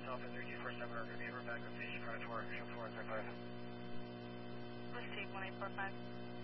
Alpha 3247, we're going to be over back with station front 4, show 405. Let's take 1845.